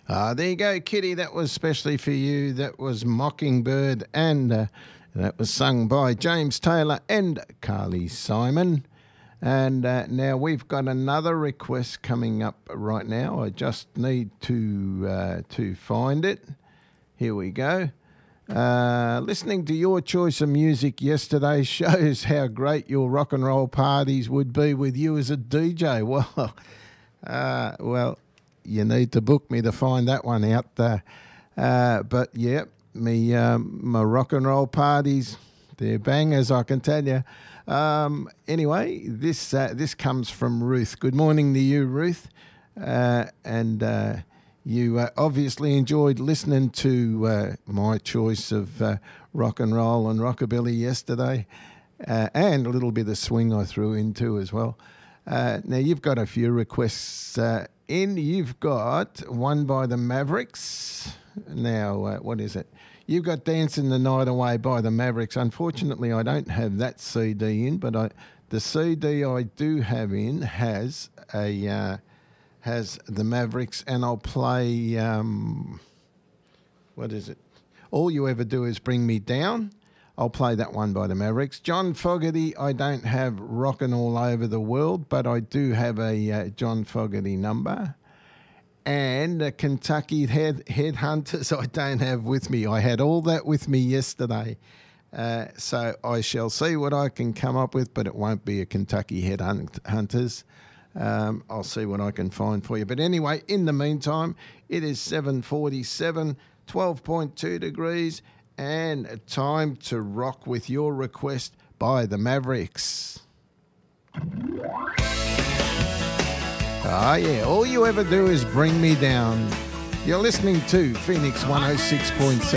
There you go, Kitty. That was specially for you. That was Mockingbird, and that was sung by James Taylor and Carly Simon. And now we've got another request coming up right now. I just need to find it. Here we go. Listening to your choice of music yesterday shows how great your rock and roll parties would be with you as a DJ. Well, you need to book me to find that one out. But yeah, my rock and roll parties, they're bangers, I can tell you. Anyway, this comes from Ruth. Good morning to you, Ruth. And you obviously enjoyed listening to my choice of rock and roll and rockabilly yesterday, and a little bit of swing I threw into as well. Now, you've got a few requests in. You've got one by the Mavericks. Now, what is it? You've got Dancing the Night Away by the Mavericks. Unfortunately, I don't have that CD in, but the CD I do have in has the Mavericks, and I'll play, what is it? All You Ever Do Is Bring Me Down. I'll play that one by the Mavericks. John Fogerty, I don't have Rockin' All Over the World, but I do have a John Fogerty number. And Kentucky Headhunters, I don't have with me. I had all that with me yesterday. So I shall see what I can come up with, but it won't be a Kentucky Headhunters. I'll see what I can find for you. But anyway, in the meantime, it is 7:47, 12.2 degrees, and time to rock with your request by the Mavericks. Yeah, All You Ever Do Is Bring Me Down. You're listening to Phoenix 106.7.